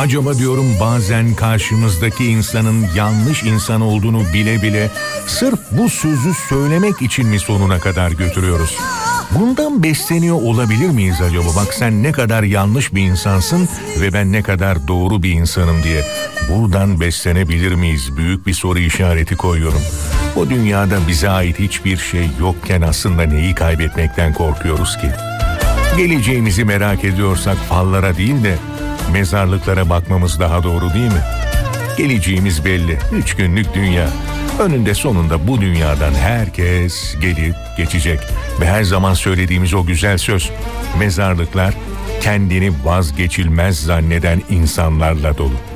Acaba diyorum bazen karşımızdaki insanın yanlış insan olduğunu bile bile sırf bu sözü söylemek için mi sonuna kadar götürüyoruz? Bundan besleniyor olabilir miyiz acaba? Bak sen ne kadar yanlış bir insansın ve ben ne kadar doğru bir insanım diye. Buradan beslenebilir miyiz? Büyük bir soru işareti koyuyorum. Bu dünyada bize ait hiçbir şey yokken aslında neyi kaybetmekten korkuyoruz ki? Geleceğimizi merak ediyorsak fallara değil de mezarlıklara bakmamız daha doğru değil mi? Geleceğimiz belli. 3 günlük dünya. Önünde sonunda bu dünyadan herkes gelip geçecek. Ve her zaman söylediğimiz o güzel söz. Mezarlıklar kendini vazgeçilmez zanneden insanlarla dolu.